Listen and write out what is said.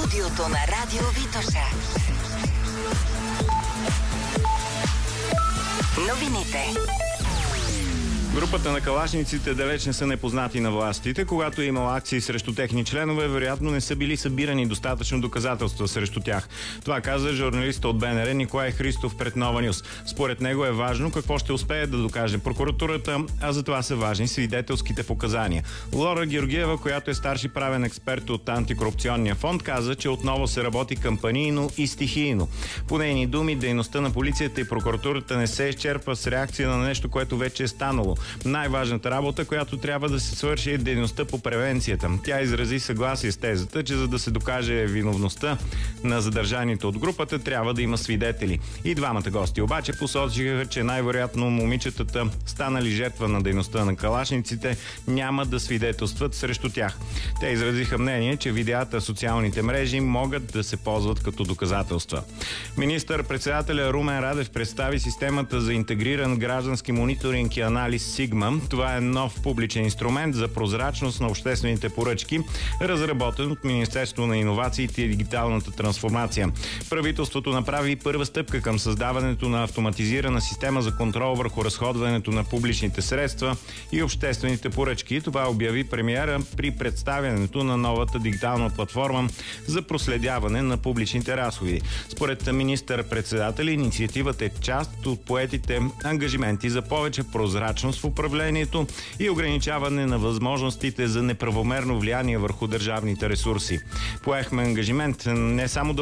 Студиото на Радио Витоша. Новините. Групата на калашниците далеч не са непознати на властите. Когато е имало акции срещу техни членове, вероятно не са били събирани достатъчно доказателства срещу тях. Това каза журналиста от БНР Николай Христов пред Нова Нюс. Според него е важно какво ще успее да докаже прокуратурата, а за това са важни свидетелските показания. Лора Георгиева, която е старши правен експерт от Антикорупционния фонд, каза, че отново се работи кампанийно и стихийно. По нейни думи, дейността на полицията и прокуратурата не се изчерпва с реакция на нещо, което вече е станало. Най-важната работа, която трябва да се свърши, е дейността по превенцията. Тя изрази съгласие с тезата, че за да се докаже виновността на задържаните от групата, трябва да има свидетели. И двамата гости обаче посочиха, че най-вероятно момичетата, станали жертва на дейността на калашниците, няма да свидетелстват срещу тях. Те изразиха мнение, че видеята в социалните мрежи могат да се ползват като доказателства. Министър-председателя Румен Радев представи системата за интегриран граждански мониторинг и анализ Сигма. Това е нов публичен инструмент за прозрачност на обществените поръчки, разработен от Министерство на иновациите и дигиталната трансформация. Правителството направи първа стъпка към създаването на автоматизирана система за контрол върху разходването на публичните средства и обществените поръчки. Това обяви премиера при представянето на новата дигитална платформа за проследяване на публичните разходи. Според министър-председателя, инициативата е част от поетите ангажименти за повече прозрачност в управлението и ограничаване на възможностите за неправомерно влияние върху държавните ресурси. Поехме ангажимент не само да